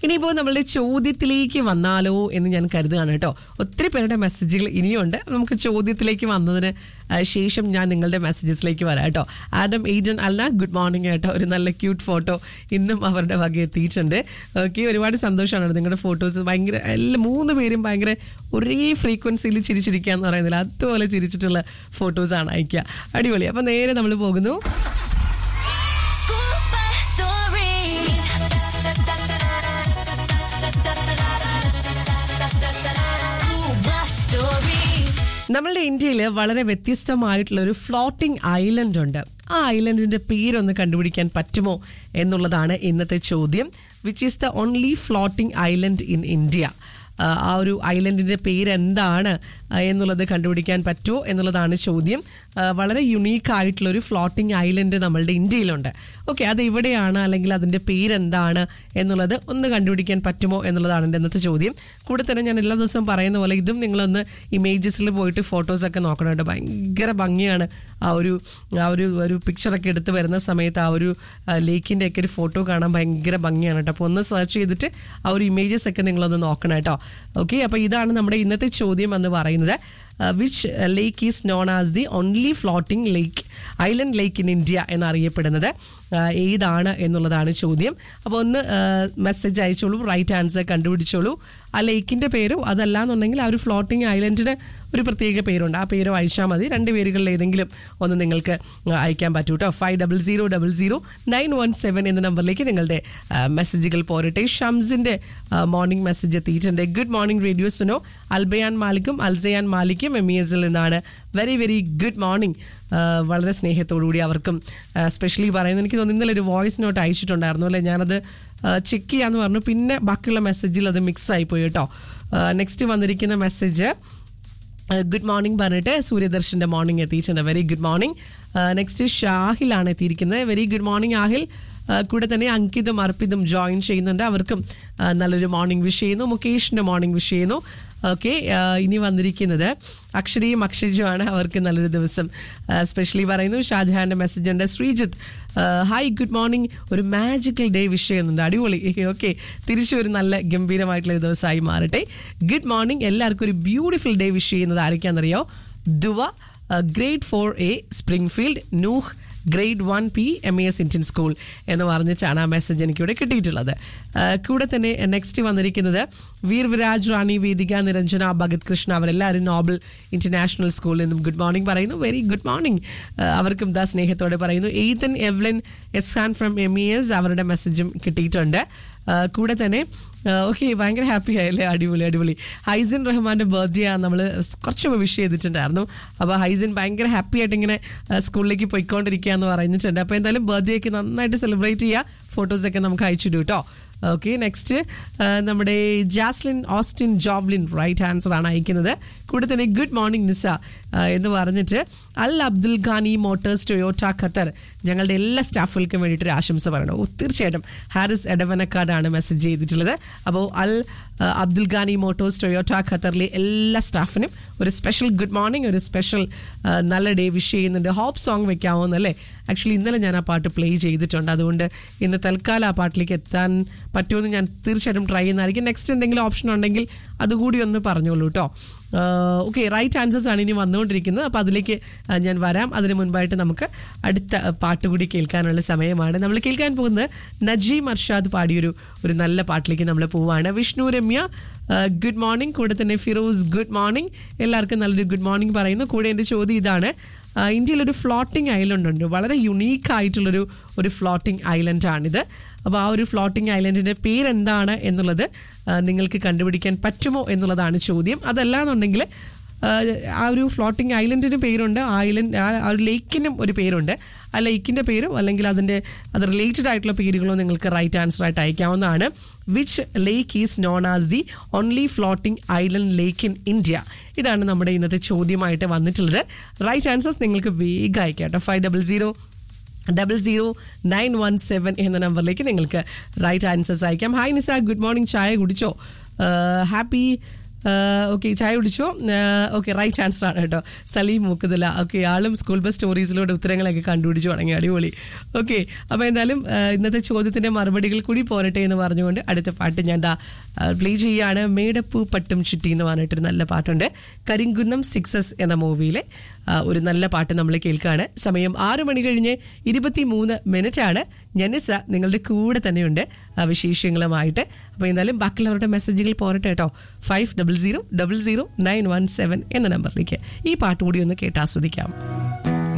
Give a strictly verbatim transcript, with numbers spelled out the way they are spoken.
ഇനിയിപ്പോൾ നമ്മളുടെ ചോദ്യത്തിലേക്ക് വന്നാലോ എന്ന് ഞാൻ കരുതുകയാണ് കേട്ടോ. ഒത്തിരി പേരുടെ മെസ്സേജുകൾ ഇനിയുണ്ട്. നമുക്ക് ചോദ്യത്തിലേക്ക് വന്നതിന് ശേഷം ഞാൻ നിങ്ങളുടെ മെസ്സേജസിലേക്ക് വരാം കേട്ടോ. ആഡം ഏജൻ അല്ല, ഗുഡ് മോർണിംഗ് കേട്ടോ. ഒരു നല്ല ക്യൂട്ട് ഫോട്ടോ ഇന്നും അവരുടെ വക എത്തിയിട്ടുണ്ട്. ഓക്കെ, ഒരുപാട് സന്തോഷമാണ് നിങ്ങളുടെ ഫോട്ടോസ്. ഭയങ്കര എല്ലാ മൂന്ന് പേരും ഭയങ്കര ഒരേ ഫ്രീക്വൻസിയിൽ ചിരിച്ചിരിക്കുക എന്ന് പറയുന്നില്ല, അതുപോലെ ചിരിച്ചിട്ടുള്ള ഫോട്ടോസാണ് അയക്കുക. അടിപൊളി. അപ്പം നേരെ നമ്മൾ പോകുന്നു. നമ്മളുടെ ഇന്ത്യയിൽ വളരെ വ്യത്യസ്തമായിട്ടുള്ള ഒരു ഫ്ലോട്ടിംഗ് ഐലൻഡ് ഉണ്ട്. ആ ഐലൻഡിന്റെ പേരൊന്ന് കണ്ടുപിടിക്കാൻ പറ്റുമോ എന്നുള്ളതാണ് ഇന്നത്തെ ചോദ്യം. Which is the only floating island in India. ആ ഒരു ഐലൻഡിൻ്റെ പേരെന്താണ് എന്നുള്ളത് കണ്ടുപിടിക്കാൻ പറ്റുമോ എന്നുള്ളതാണ് ചോദ്യം. വളരെ യുണീക്കായിട്ടുള്ളൊരു ഫ്ലോട്ടിംഗ് ഐലൻഡ് നമ്മളുടെ ഇന്ത്യയിലുണ്ട്. ഓക്കെ, അത് എവിടെയാണ് അല്ലെങ്കിൽ അതിൻ്റെ പേരെന്താണ് എന്നുള്ളത് ഒന്ന് കണ്ടുപിടിക്കാൻ പറ്റുമോ എന്നുള്ളതാണ് എൻ്റെ ഇന്നത്തെ ചോദ്യം. കൂടെ തന്നെ ഞാൻ എല്ലാ ദിവസവും പറയുന്ന പോലെ ഇതും നിങ്ങളൊന്ന് ഇമേജസിൽ പോയിട്ട് ഫോട്ടോസൊക്കെ നോക്കണുണ്ട്. ഭയങ്കര ഭംഗിയാണ് ആ ഒരു ആ ഒരു ഒരു പിക്ചറൊക്കെ എടുത്ത് വരുന്ന സമയത്ത് ആ ഒരു ലേക്കിൻ്റെ ഒക്കെ ഒരു ഫോട്ടോ കാണാൻ ഭയങ്കര ഭംഗിയാണ് കേട്ടോ. അപ്പോൾ ഒന്ന് സെർച്ച് ചെയ്തിട്ട് ആ ഒരു ഇമേജസ് ഒക്കെ നിങ്ങളൊന്ന് നോക്കണം കേട്ടോ. ഓക്കെ, അപ്പോൾ ഇതാണ് നമ്മുടെ ഇന്നത്തെ ചോദ്യം എന്ന് പറയുന്നത്. Which lake is known as the only floating lake island lake in India എന്നറിയപ്പെടുന്നത് ഏതാണ് എന്നുള്ളതാണ് ചോദ്യം. അപ്പോൾ ഒന്ന് മെസ്സേജ് അയച്ചോളൂ, റൈറ്റ് ആൻസർ കണ്ടുപിടിച്ചോളൂ. ആ ലേക്കിൻ്റെ പേരോ അതല്ലാന്നുണ്ടെങ്കിൽ ആ ഒരു ഫ്ലോട്ടിംഗ് ഐലൻഡിന് ഒരു പ്രത്യേക പേരുണ്ട്, ആ പേരോ അയച്ചാൽ മതി. രണ്ട് പേരുകളിൽ ഏതെങ്കിലും ഒന്ന് നിങ്ങൾക്ക് അയക്കാൻ പറ്റൂ കേട്ടോ. Five double zero double zero nine one seven എന്ന നമ്പറിലേക്ക് നിങ്ങളുടെ മെസ്സേജുകൾ പോരട്ടെ. ഷംസിൻ്റെ മോർണിംഗ് മെസ്സേജ് എത്തിയിട്ടുണ്ട്. Good morning radio Suno. Al Bayan മാലിക്കും അൽസയാൻ മാലിക്കും M E എസിൽ നിന്നാണ്. Very very good morning. വളരെ സ്നേഹത്തോടുകൂടി അവർക്കും സ്പെഷ്യലി പറയുന്നത്. എനിക്ക് തോന്നുന്നു ഇന്നലെ ഒരു വോയിസ് നോട്ട് അയച്ചിട്ടുണ്ടായിരുന്നു അല്ലേ, ഞാനത് ചെക്ക് ചെയ്യാമെന്ന് പറഞ്ഞു. പിന്നെ ബാക്കിയുള്ള മെസ്സേജിൽ അത് മിക്സ് ആയിപ്പോയി കേട്ടോ. നെക്സ്റ്റ് വന്നിരിക്കുന്ന മെസ്സേജ് ഗുഡ് മോർണിംഗ് പറഞ്ഞിട്ട് സൂര്യദർശൻ്റെ മോർണിംഗ് എത്തിയിട്ടുണ്ട്. Very good morning. നെക്സ്റ്റ് ഷാഹിലാണ് എത്തിയിരിക്കുന്നത്. Very good morning Aahil. കൂടെ തന്നെ അങ്കിതും അർപ്പിതും ജോയിൻ ചെയ്യുന്നുണ്ട്. അവർക്കും നല്ലൊരു മോർണിംഗ് വിഷ് ചെയ്യുന്നു. മുകേഷിൻ്റെ മോർണിംഗ് വിഷ് ചെയ്യുന്നു. ഓക്കെ, ഇനി വന്നിരിക്കുന്നത് അക്ഷരയും അക്ഷരജുമാണ്. അവർക്ക് നല്ലൊരു ദിവസം സ്പെഷ്യലി പറയുന്നു. ഷാജഹാൻ്റെ മെസ്സേജ് ഉണ്ട്. ശ്രീജിത്ത് ഹായ് ഗുഡ് മോർണിംഗ്, ഒരു മാജിക്കൽ ഡേ വിഷ് ചെയ്യുന്നുണ്ട്. അടിപൊളി. ഓക്കെ, തിരിച്ചു ഒരു നല്ല ഗംഭീരമായിട്ടുള്ള ഒരു ദിവസമായി മാറട്ടെ. Good morning. എല്ലാവർക്കും ഒരു ബ്യൂട്ടിഫുൾ ഡേ വിഷ് ചെയ്യുന്നത് ആരൊക്കെയാണെന്നറിയോ? ദുവ grade four A Springfield, Nuh grade one P M E S Indian school എന്ന് പറഞ്ഞിട്ടാണ് ആ മെസ്സേജ് എനിക്കിവിടെ കിട്ടിയിട്ടുള്ളത്. കൂടെ തന്നെ നെക്സ്റ്റ് വന്നിരിക്കുന്നത് വീർ വിരാജ്, റാണി, വേദിക, നിരഞ്ജന, ഭഗത് കൃഷ്ണ, അവരെല്ലാവരും നോബൽ ഇന്റർനാഷണൽ സ്കൂളിൽ നിന്നും ഗുഡ് മോർണിംഗ് പറയുന്നു. Very good morning. അവർക്കും ദാ സ്നേഹത്തോടെ പറയുന്നു. Ethan എവ്ലൻ Eshan from M E S, അവരുടെ മെസ്സേജും കിട്ടിയിട്ടുണ്ട്. കൂടെ തന്നെ ഓക്കെ, ഭയങ്കര ഹാപ്പി ആയല്ലേ. അടിപൊളി അടിപൊളി. ഹൈസിൻ റഹ്മാൻ്റെ ബർത്ത്ഡേ ആണ് നമ്മൾ കുറച്ച് വിഷ് ചെയ്തിട്ടുണ്ടായിരുന്നു. അപ്പോൾ ഹൈസിൻ ഭയങ്കര ഹാപ്പി ആയിട്ട് ഇങ്ങനെ സ്കൂളിലേക്ക് പോയിക്കൊണ്ടിരിക്കുക എന്ന് പറഞ്ഞിട്ടുണ്ട്. അപ്പോൾ എന്തായാലും ബർത്ത്ഡേക്ക് നന്നായിട്ട് സെലിബ്രേറ്റ് ചെയ്യുക. ഫോട്ടോസൊക്കെ നമുക്ക് അയച്ചിടും കേട്ടോ. ഓക്കെ, നെക്സ്റ്റ് നമ്മുടെ ജാസ്ലിൻ ഓസ്റ്റിൻ ജോബ്ലിൻ റൈറ്റ് ആൻസർ ആണ് അയക്കുന്നത്. കൂടെ തന്നെ ഗുഡ് മോർണിംഗ് നിസ എന്ന് പറഞ്ഞിട്ട് അൽ Abdul Qaani Motors Toyota Qatar ഞങ്ങളുടെ എല്ലാ സ്റ്റാഫുകൾക്കും വേണ്ടിയിട്ടൊരു ആശംസ പറയണം. ഓ തീർച്ചയായിട്ടും. ഹാരിസ് എടവനക്കാടാണ് മെസ്സേജ് ചെയ്തിട്ടുള്ളത്. അപ്പോൾ അൽ അബ്ദുൽ ഖാനി മോട്ടോഴ്സ് ടൊയോട്ട ഖത്തറിലെ എല്ലാ സ്റ്റാഫിനും ഒരു സ്പെഷ്യൽ ഗുഡ് മോർണിംഗ്, ഒരു സ്പെഷ്യൽ നല്ല ഡേ വിഷ് ചെയ്യുന്നുണ്ട്. Hope song വെക്കാവുന്നല്ലേ. ആക്ച്വലി ഇന്നലെ ഞാൻ ആ പാട്ട് പ്ലേ ചെയ്തിട്ടുണ്ട്. അതുകൊണ്ട് ഇന്ന് തൽക്കാലം ആ പാട്ടിലേക്ക് എത്താൻ പറ്റുമെന്ന് ഞാൻ തീർച്ചയായിട്ടും ട്രൈ ചെയ്യുന്നതായിരിക്കും. നെക്സ്റ്റ് എന്തെങ്കിലും ഓപ്ഷൻ ഉണ്ടെങ്കിൽ അതുകൂടി ഒന്ന് പറഞ്ഞോളൂ കേട്ടോ. ഓക്കെ, റൈറ്റ് ആൻസേഴ്സ് ആണ് ഇനി വന്നുകൊണ്ടിരിക്കുന്നത്. അപ്പോൾ അതിലേക്ക് ഞാൻ വരാം. അതിന് മുൻപായിട്ട് നമുക്ക് അടുത്ത പാട്ട് കൂടി കേൾക്കാനുള്ള സമയമാണ്. നമ്മൾ കേൾക്കാൻ പോകുന്നത് നജീം അർഷാദ് പാടിയൊരു ഒരു നല്ല പാട്ടിലേക്ക് നമ്മൾ പോവുകയാണ്. Vishnu Ramya good morning. കൂടെ തന്നെ ഫിറോസ് ഗുഡ് മോർണിംഗ്. എല്ലാവർക്കും നല്ലൊരു ഗുഡ് മോർണിംഗ് പറയുന്നു. കൂടെ എൻ്റെ ചോദ്യം ഇതാണ്. ഇന്ത്യയിലൊരു ഫ്ലോട്ടിംഗ് ഐലൻഡ് ഉണ്ട്. വളരെ യുണീക്ക് ആയിട്ടുള്ളൊരു ഒരു ഫ്ലോട്ടിംഗ് ഐലൻഡാണിത്. അപ്പോൾ ആ ഒരു ഫ്ലോട്ടിംഗ് ഐലൻഡിൻ്റെ പേരെന്താണ് എന്നുള്ളത് നിങ്ങൾക്ക് കണ്ടുപിടിക്കാൻ പറ്റുമോ എന്നുള്ളതാണ് ചോദ്യം. അതല്ലാന്നുണ്ടെങ്കിൽ ആ ഒരു ഫ്ലോട്ടിംഗ് ഐലൻഡിന് പേരുണ്ട്, ആ ഐലൻഡ് ആ ഒരു ലേക്കിനും ഒരു പേരുണ്ട്. ആ ലേക്കിൻ്റെ പേരോ അല്ലെങ്കിൽ അതിൻ്റെ അത് റിലേറ്റഡ് ആയിട്ടുള്ള പേരുകളോ നിങ്ങൾക്ക് റൈറ്റ് ആൻസർ ആയിട്ട് അയക്കാവുന്നതാണ്. Which lake is known as the only floating island lake in India? ഇതാണ് നമ്മുടെ ഇന്നത്തെ ചോദ്യമായിട്ട് വന്നിട്ടുള്ളത്. റൈറ്റ് ആൻസേഴ്സ് നിങ്ങൾക്ക് വേഗം അയക്കാം കേട്ടോ. Five double zero double zero nine one seven എന്ന നമ്പറിലേക്ക് നിങ്ങൾക്ക് റൈറ്റ് ആൻസേഴ്സ് അയക്കാം. ഹായ് നിസ, ഗുഡ് മോർണിംഗ്. ചായ കുടിച്ചോ? ഹാപ്പി ഓക്കെ ചായ കുടിച്ചോ? ഓക്കെ റൈറ്റ് ആൻസർ ആണ് കേട്ടോ. സലീം മൂക്കുതല. ഓക്കെ ആളും സ്കൂൾ ബസ് സ്റ്റോറീസിലൂടെ ഉത്തരങ്ങളൊക്കെ കണ്ടുപിടിച്ചു തുടങ്ങി. അടിപൊളി. ഓക്കെ അപ്പോൾ എന്തായാലും ഇന്നത്തെ ചോദ്യത്തിൻ്റെ മറുപടികൾ കൂടി പോരട്ടെ എന്ന് പറഞ്ഞുകൊണ്ട് അടുത്ത പാട്ട് ഞാൻ ദാ പ്ലേ ചെയ്യാണ്. മേടപ്പൂ പട്ടും ചുറ്റി എന്ന് പറഞ്ഞിട്ടൊരു നല്ല പാട്ടുണ്ട്. കരിങ്കുന്നം സിക്സസ് എന്ന മൂവിയിലെ ഒരു നല്ല പാട്ട് നമ്മൾ കേൾക്കുകയാണ്. സമയം ആറ് മണി കഴിഞ്ഞ് ഇരുപത്തി മൂന്ന് മിനിറ്റ് ആണ്. ജനിസ നിങ്ങളുടെ കൂടെ തന്നെയുണ്ട് വിശേഷങ്ങളുമായിട്ട്. അപ്പോൾ എന്തായാലും ബാക്കിയുള്ളവരുടെ മെസ്സേജുകൾ പോരട്ടെ കേട്ടോ. Five double zero double zero nine one seven എന്ന നമ്പറിലേക്ക് ഈ പാട്ട് കൂടി ഒന്ന് കേട്ടാസ്വദിക്കാം.